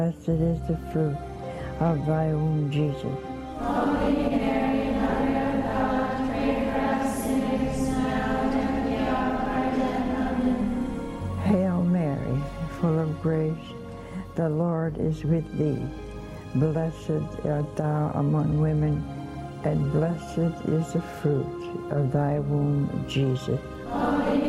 Blessed is the fruit of thy womb, Jesus. Holy Mary, Mother of God, pray for us sinners now and at the hour of our death. Amen. Hail Mary, full of grace, the Lord is with thee. Blessed art thou among women, and blessed is the fruit of thy womb, Jesus. Holy